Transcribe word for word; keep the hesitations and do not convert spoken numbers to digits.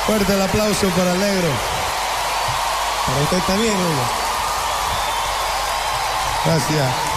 Fuerte el aplauso para el negro. Para usted también, oiga. Gracias.